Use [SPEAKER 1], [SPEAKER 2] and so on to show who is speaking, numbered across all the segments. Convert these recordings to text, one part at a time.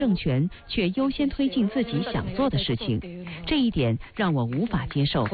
[SPEAKER 1] 政权却优先推进自己想做的事情，这一点让我无法接受。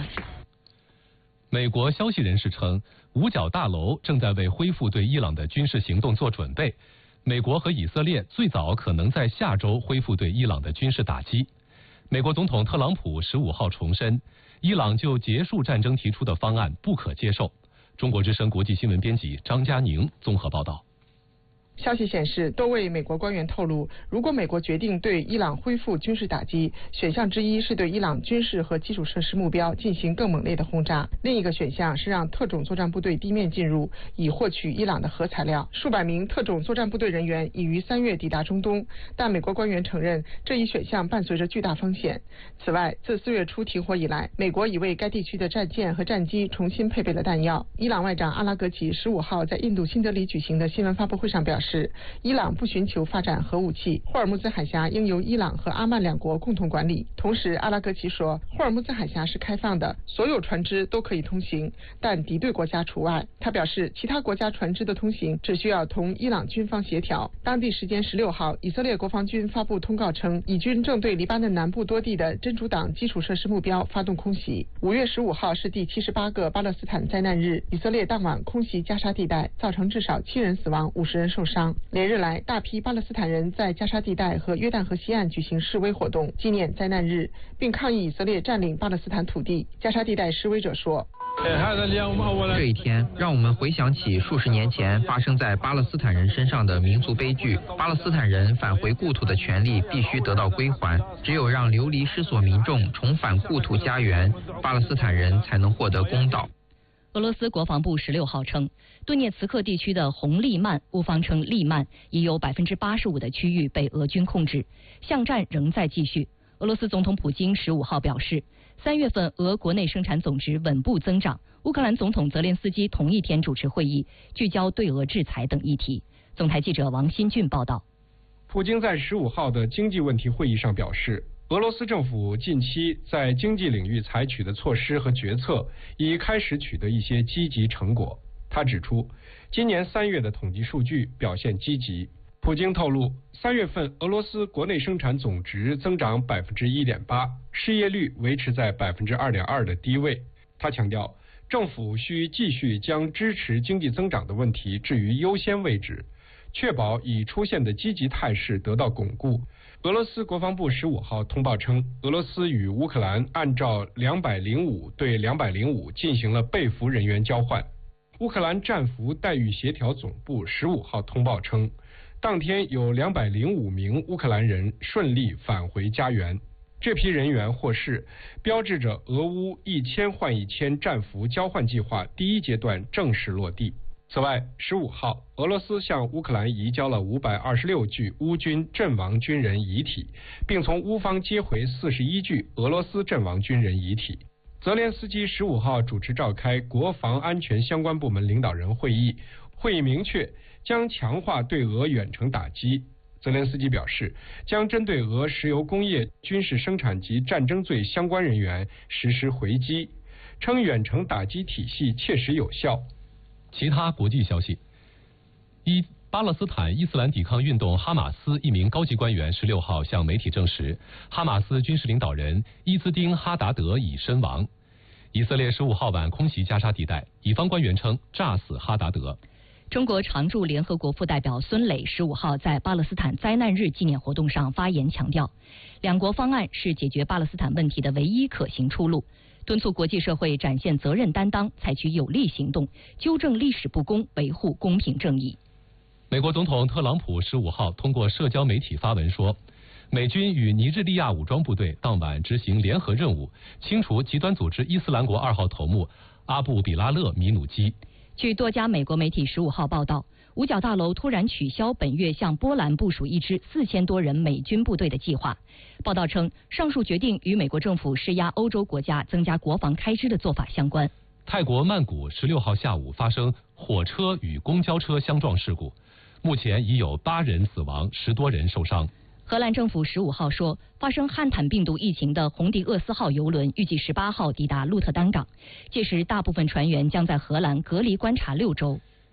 [SPEAKER 2] 美国消息人士称，五角大楼正在为恢复对伊朗的军事行动做准备。美国和以色列最早可能在下周恢复对伊朗的军事打击。美国总统特朗普15号重申，伊朗就结束战争提出的方案不可接受。中国之声国际新闻编辑张佳宁综合报道。
[SPEAKER 3] 消息显示，多位美国官员透露，如果美国决定对伊朗恢复军事打击，选项之一是对伊朗军事和基础设施目标进行更猛烈的轰炸；另一个选项是让特种作战部队地面进入，以获取伊朗的核材料。数百名特种作战部队人员已于3月抵达中东，但美国官员承认这一选项伴随着巨大风险。此外，自4月初停火以来，美国已为该地区的战舰和战机重新配备了弹药。伊朗外长阿拉格齐15号在印度新德里举行的新闻发布会上表示，伊朗不寻求发展核武器，霍尔木兹海峡应由伊朗和阿曼两国共同管理。同时，阿拉格齐说，霍尔木兹海峡是开放的，所有船只都可以通行，但敌对国家除外。他表示，其他国家船只的通行只需要同伊朗军方协调。当地时间16号，以色列国防军发布通告称，以军正对黎巴嫩南部多地的真主党基础设施目标发动空袭。5月15号是第78个巴勒斯坦灾难日，以色列当晚空袭加沙地带，造成至少7人死亡，50人受伤。连日来，大批巴勒斯坦人在加沙地带和约旦河西岸举行示威活动，纪念灾难日，并抗议以色列占领巴勒斯坦土地。加沙地带示威者说，
[SPEAKER 4] 这一天让我们回想起数十年前发生在巴勒斯坦人身上的民族悲剧。巴勒斯坦人返回故土的权利必须得到归还，只有让流离失所民众重返故土家园，巴勒斯坦人才能获得公道。
[SPEAKER 5] 俄罗斯国防部16号称，顿涅茨克地区的红利曼（乌方称利曼）已有85%的区域被俄军控制，巷战仍在继续。俄罗斯总统普京15号表示，3月份俄国内生产总值稳步增长。乌克兰总统泽连斯基同一天主持会议，聚焦对俄制裁等议题。总台记者王新俊报道。
[SPEAKER 6] 普京在15号的经济问题会议上表示，俄罗斯政府近期在经济领域采取的措施和决策已开始取得一些积极成果。他指出，今年3月的统计数据表现积极。普京透露，3月份俄罗斯国内生产总值增长1.8%，失业率维持在2.2%的低位。他强调，政府需继续将支持经济增长的问题置于优先位置，确保已出现的积极态势得到巩固。俄罗斯国防部15号通报称，俄罗斯与乌克兰按照205对205进行了被俘人员交换。乌克兰战俘待遇协调总部15号通报称，当天有205名乌克兰人顺利返回家园。这批人员获释，标志着俄乌1000换1000战俘交换计划第1阶段正式落地。此外，15号，俄罗斯向乌克兰移交了526具乌军阵亡军人遗体，并从乌方接回41具俄罗斯阵亡军人遗体。泽连斯基15号主持召开国防安全相关部门领导人会议，会议明确将强化对俄远程打击。泽连斯基表示，将针对俄石油工业、军事生产及战争罪相关人员实施回击，称远程打击体系切实有效。
[SPEAKER 2] 其他国际消息，巴勒斯坦伊斯兰抵抗运动哈马斯一名高级官员16号向媒体证实，哈马斯军事领导人伊兹丁·哈达德已身亡。以色列15号晚空袭加沙地带，以方官员称炸死哈达德。
[SPEAKER 5] 中国常驻联合国副代表孙磊15号在巴勒斯坦灾难日纪念活动上发言强调，两国方案是解决巴勒斯坦问题的唯一可行出路，敦促国际社会展现责任担当，采取有力行动，纠正历史不公，维护公平正义。
[SPEAKER 2] 美国总统特朗普15号通过社交媒体发文说，美军与尼日利亚武装部队当晚执行联合任务，清除极端组织伊斯兰国2号头目阿布比拉勒米努基。
[SPEAKER 5] 据多家美国媒体15号报道，五角大楼突然取消本月向波兰部署一支4000多人美军部队的计划。报道称，上述决定与美国政府施压欧洲国家增加国防开支的做法相关。
[SPEAKER 2] 泰国曼谷16号下午发生火车与公交车相撞事故，目前已有8人死亡，10多人受伤。
[SPEAKER 5] 荷兰政府15号说，发生汉坦病毒疫情的红迪厄斯号邮轮预计18号抵达鹿特丹港，届时大部分船员将在荷兰隔离观察6周。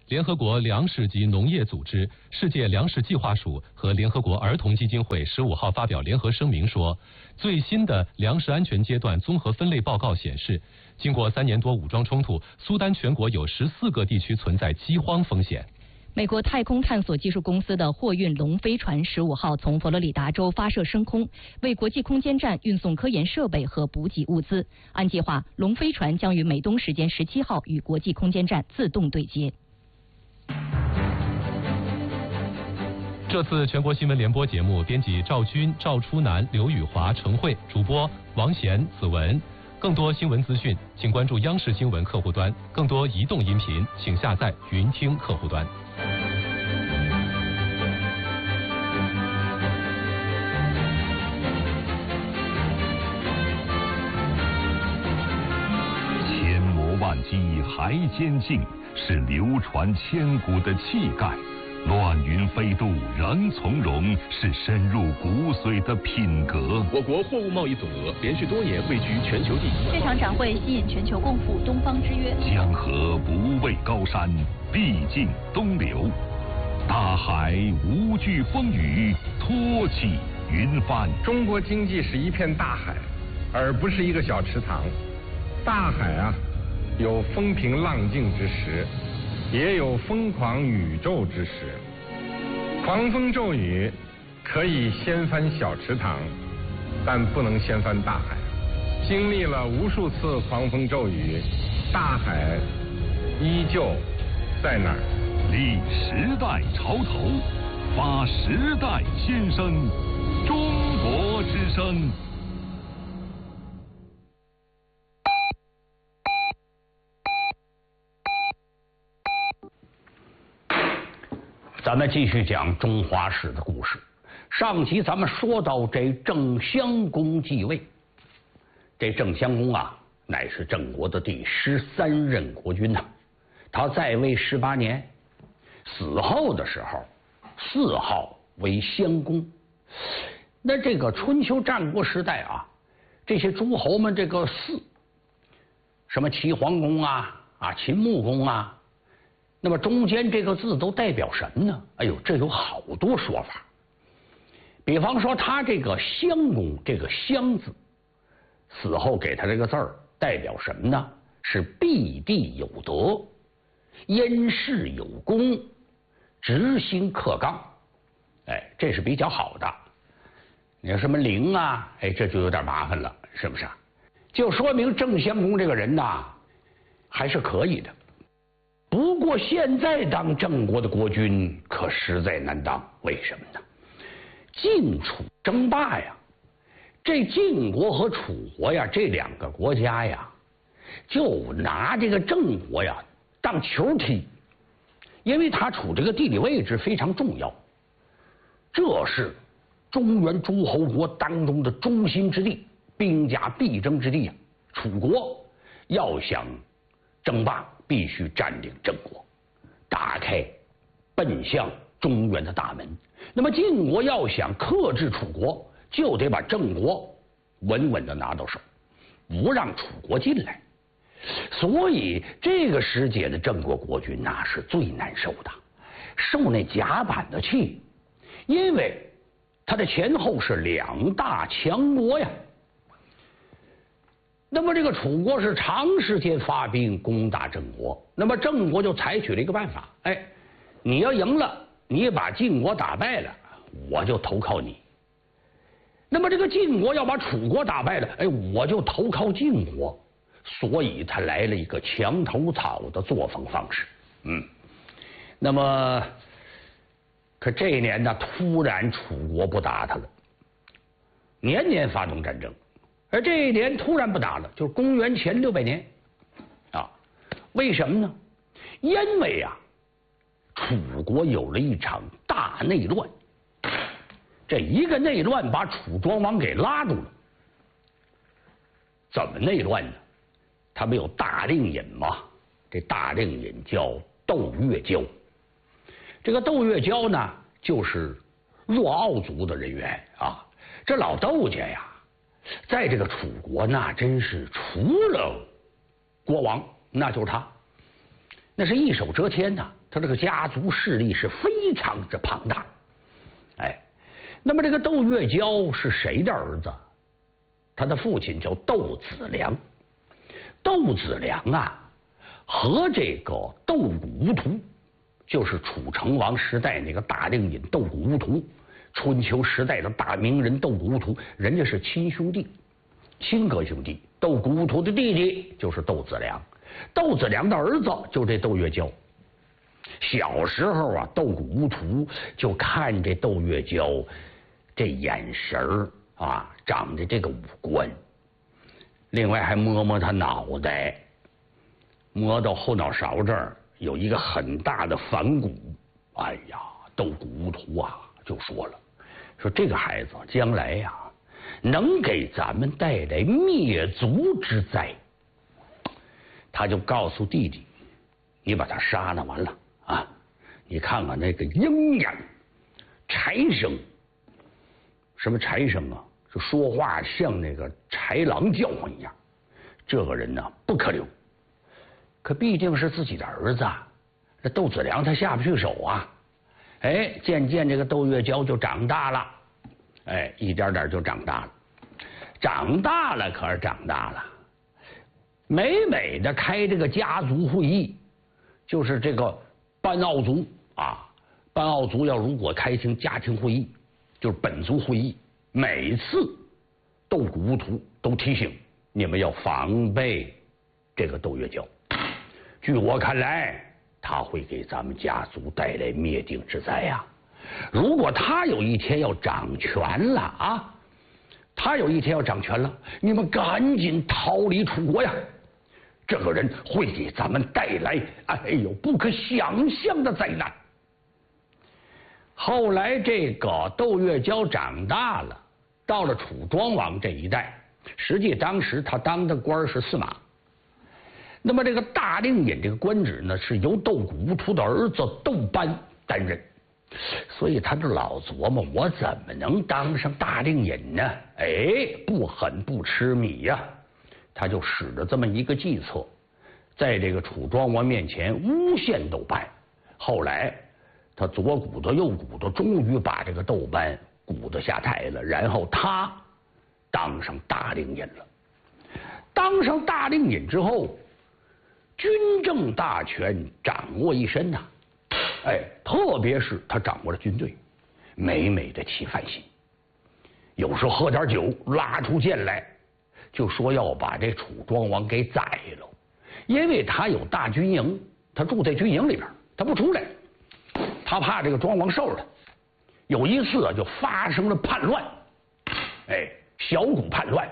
[SPEAKER 2] 联合国粮食及农业组织、世界粮食计划署和联合国儿童基金会15号发表联合声明说，最新的粮食安全阶段综合分类报告显示，经过3年多武装冲突，苏丹全国有14个地区存在饥荒风险。
[SPEAKER 5] 美国太空探索技术公司的货运龙飞船15号从佛罗里达州发射升空，为国际空间站运送科研设备和补给物资。按计划，龙飞船将于美东时间17号与国际空间站自动对接。
[SPEAKER 2] 这次全国新闻联播节目，编辑赵军、赵初南、刘宇华、程慧，主播王贤、子文。更多新闻资讯，请关注央视新闻客户端；更多移动音频，请下载云听客户端。
[SPEAKER 7] 千磨万击还坚劲，是流传千古的气概。乱云飞渡仍从容，是深入骨髓的品格。
[SPEAKER 8] 我国货物贸易总额连续多年位居全球第一。
[SPEAKER 9] 这场展会吸引全球共赴东方之约。
[SPEAKER 7] 江河不畏高山，必尽东流；大海无惧风雨，托起云帆。
[SPEAKER 10] 中国经济是一片大海，而不是一个小池塘。大海啊，有风平浪静之时，也有疯狂宇宙之时。狂风骤雨可以掀翻小池塘，但不能掀翻大海。经历了无数次狂风骤雨，大海依旧在那儿。
[SPEAKER 7] 立时代潮头，发时代新声，中国之声。
[SPEAKER 11] 咱们继续讲中华史的故事。上集咱们说到这郑襄公继位，这郑襄公啊，乃是郑国的第13任国君呐。他在位18年，死后的时候谥号为襄公。那这个春秋战国时代啊，这些诸侯们这个谥，什么齐桓公啊、秦穆公啊。那么中间这个字都代表什么呢？哎呦，这有好多说法。比方说他这个襄公，这个襄字死后给他这个字儿代表什么呢？是必地有德，因事有功，直心克刚。哎，这是比较好的。你说什么陵啊，哎，这就有点麻烦了，是不是？就说明郑襄公这个人呐，还是可以的。不过现在当郑国的国君可实在难当，为什么呢？晋楚争霸呀，这晋国和楚国呀，这2个国家呀，就拿这个郑国呀当球踢，因为它处这个地理位置非常重要，这是中原诸侯国当中的中心之地，兵家必争之地啊。楚国要想争霸，必须占领郑国，打开奔向中原的大门。那么晋国要想克制楚国，就得把郑国稳稳的拿到手，不让楚国进来。所以这个时节的郑国国君呐，是最难受的，受那夹板的气，因为他的前后是2大强国呀。那么这个楚国是长时间发兵攻打郑国，那么郑国就采取了一个办法，哎，你要赢了，你把晋国打败了，我就投靠你。那么这个晋国要把楚国打败了，哎，我就投靠晋国。所以他来了一个墙头草的作风方式。那么可这一年呢，突然楚国不打他了，年年发动战争。而这一年突然不打了，就是公元前600年啊。为什么呢？因为啊，楚国有了一场大内乱。这一个内乱把楚庄王给拉住了。怎么内乱呢？他们有大令尹嘛，这大令尹叫窦月娇。这个窦月娇呢，就是若奥族的人员啊。这老窦家呀，在这个楚国那真是除了国王，那就是他，那是一手遮天呐。 他这个家族势力是非常之庞大。哎，那么这个窦月娇是谁的儿子？他的父亲叫窦子良。窦子良啊，和这个窦古无图，就是楚成王时代那个大令尹窦古无图，春秋时代的大名人窦古无图，人家是亲兄弟，亲哥兄弟。窦古无图的弟弟就是窦子良，窦子良的儿子就这窦月娇。小时候啊，窦古无图就看这窦月娇这眼神儿啊，长的这个五官，另外还摸摸他脑袋，摸到后脑勺这儿有一个很大的反骨。哎呀，窦古无图啊就说了，说这个孩子将来呀，能给咱们带来灭族之灾。他就告诉弟弟，你把他杀了完了啊，你看看那个鹰眼柴生，什么柴生啊，就说话像那个豺狼叫唤一样，这个人呢不可留。可毕竟是自己的儿子，这窦子良他下不去手啊。哎，渐渐这个窦月娇就长大了，哎，一点点就长大了。长大了可是长大了，每的开这个家族会议，就是这个班奥族啊，班奥族要如果开家庭会议，就是本族会议，每次窦古无图都提醒你们要防备这个窦月娇。据我看来，他会给咱们家族带来灭顶之灾呀。如果他有一天要掌权了啊，你们赶紧逃离楚国呀！这个人会给咱们带来不可想象的灾难。后来这个窦月娇长大了，到了楚庄王这一代，实际当时他当的官是司马。那么这个大令尹这个官职呢，是由窦古无图的儿子窦班担任。所以他就老琢磨，我怎么能当上大令尹呢？哎，不狠不吃米呀！他就使着这么一个计策，在这个楚庄王面前诬陷窦班。后来他左鼓捣右鼓捣，终于把这个窦班鼓捣下台了，然后他当上大令尹了。当上大令尹之后，军政大权掌握一身呐。哎，特别是他掌握了军队，每的起反心。有时候喝点酒，拉出剑来，就说要把这楚庄王给宰了。因为他有大军营，他住在军营里边，他不出来，他怕这个庄王受他。有一次啊，就发生了叛乱，哎，小股叛乱。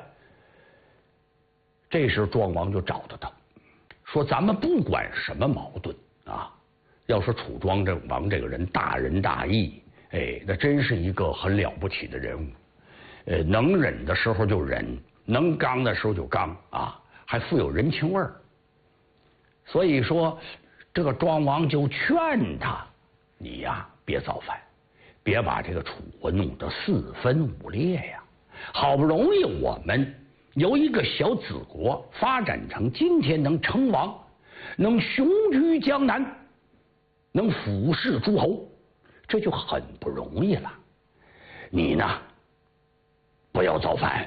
[SPEAKER 11] 这时庄王就找到他，说咱们不管什么矛盾啊。要说楚庄王这个人大仁大义，哎，那真是一个很了不起的人物。能忍的时候就忍，能刚的时候就刚啊，还富有人情味儿。所以说，这个庄王就劝他，你呀别造反，别把这个楚国弄得四分五裂呀。好不容易我们由一个小子国发展成今天能称王，能雄居江南，能俯视诸侯，这就很不容易了。你呢，不要造反。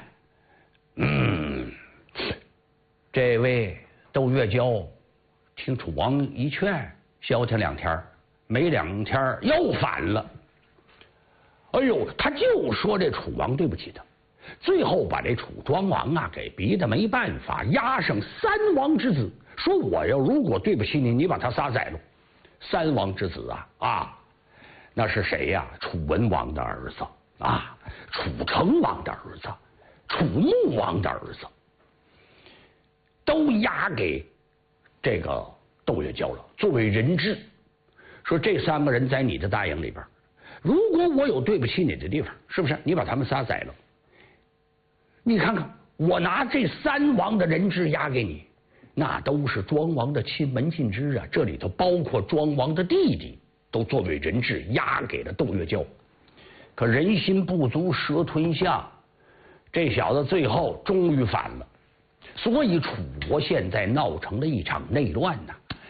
[SPEAKER 11] 这位窦月娇听楚王一劝，消停2天，没2天又反了。哎呦，他就说这楚王对不起他，最后把这楚庄王啊给逼得没办法，押上3王之子，说我要如果对不起你，你把他杀宰了。3王之子啊，那是谁呀？楚文王的儿子啊，楚成王的儿子，楚穆王的儿子，都押给这个窦月娇了，作为人质。说这3个人在你的大营里边，如果我有对不起你的地方，是不是你把他们杀宰了？你看看，我拿这3王的人质押给你，那都是庄王的亲门亲支啊，这里头包括庄王的弟弟，都作为人质押给了窦月娇。可人心不足蛇吞象，这小子最后终于反了。所以楚国现在闹成了一场内乱呐。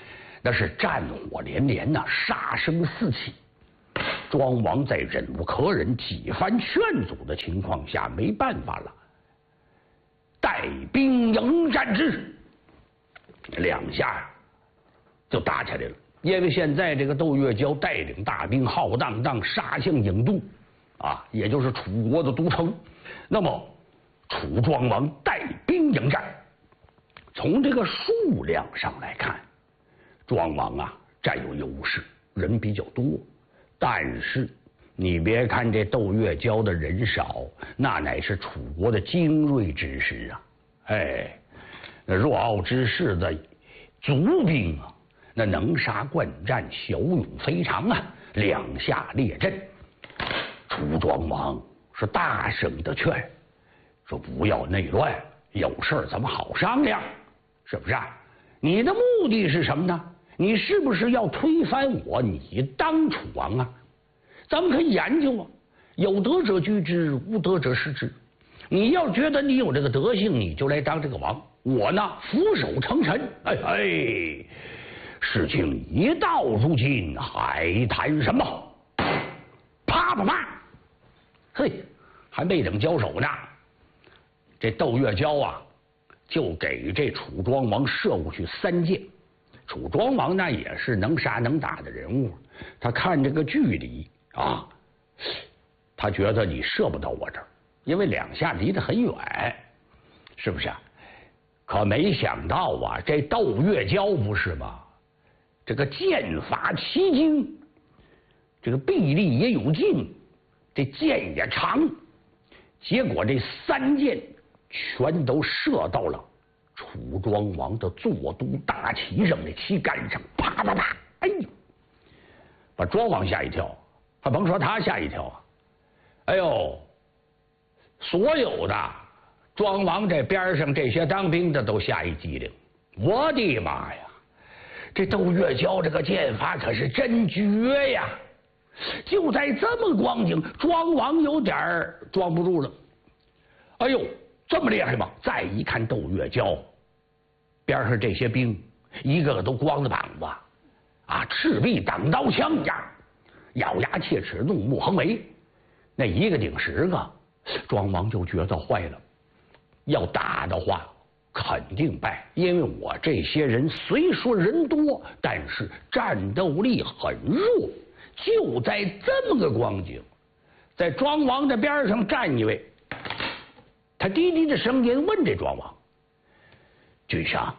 [SPEAKER 11] 那是战火连连呐，杀声四起。庄王在忍无可忍、几番劝阻的情况下，没办法了，带兵迎战之，两下就打起来了。因为现在这个窦月娇带领大兵浩荡荡杀向郢都，啊，也就是楚国的都城。那么楚庄王带兵迎战，从这个数量上来看，庄王啊占有优势，人比较多。但是你别看这窦月娇的人少，那乃是楚国的精锐之师啊！哎，那若敖之士的卒兵啊，那能杀惯战，骁勇非常啊！两下列阵，楚庄王是大声的劝说：“不要内乱，有事咱们好商量，是不是啊？你的目的是什么呢？你是不是要推翻我，你当楚王啊？咱们可以研究啊，有德者居之，无德者失之。你要觉得你有这个德性，你就来当这个王。我呢，俯首称臣。哎哎，事情一到如今，还谈什么？啪啪啪！嘿，还没等交手呢，这窦月娇啊，就给这楚庄王射过去3箭。楚庄王那也是能杀能打的人物，他看这个距离啊，他觉得你射不到我这儿，因为两下离得很远，是不是啊？可没想到啊，这窦月娇不是吗？这个剑法奇精，这个臂力也有劲，这箭也长，结果这3箭全都射到了楚庄王的坐都大旗上的旗杆上，啪啪啪！哎呦，把庄王吓一跳，还甭说他吓一跳啊！哎呦，所有的庄王这边上这些当兵的都吓一激灵。我的妈呀，这窦月娇这个剑法可是真绝呀！就在这么光景，庄王有点装不住了。哎呦，这么厉害吗？再一看窦月娇边上这些兵，一个个都光着膀子啊，赤壁挡刀枪一样，咬牙切齿，怒目横眉，那一个顶10个，庄王就觉得坏了，要打的话肯定败，因为我这些人虽说人多，但是战斗力很弱。就在这么个光景，在庄王的边上站一位，他低低的声音问这庄王：“君上，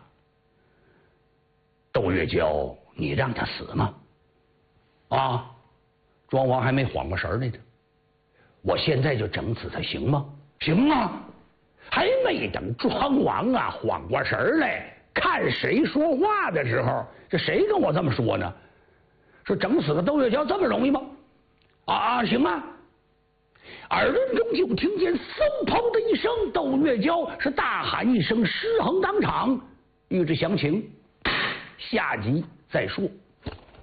[SPEAKER 11] 窦月娇，你让他死吗？”啊，庄王还没缓过神来呢。我现在就整死他行吗？行啊！还没等庄王啊缓过神来，看谁说话的时候，这谁跟我这么说呢？说整死个窦月娇这么容易吗？啊，行啊！耳轮中就听见嗖砰的一声，窦月娇是大喊一声，尸横当场。欲知详情，下集再说。